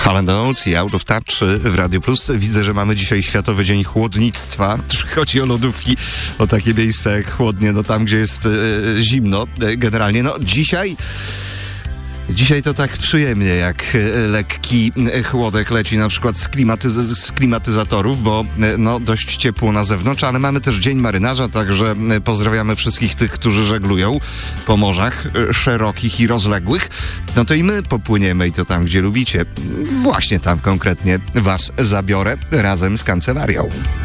Hall & i Out of Touch w Radio Plus. Widzę, że mamy dzisiaj Światowy Dzień Chłodnictwa. Chodzi o lodówki, o takie miejsca jak chłodnie, no tam, gdzie jest zimno. Generalnie, no Dzisiaj to tak przyjemnie, jak lekki chłodek leci na przykład z klimatyzatorów, bo no dość ciepło na zewnątrz, ale mamy też Dzień Marynarza, także pozdrawiamy wszystkich tych, którzy żeglują po morzach szerokich i rozległych. No to i my popłyniemy i to tam, gdzie lubicie. Właśnie tam konkretnie was zabiorę razem z kancelarią.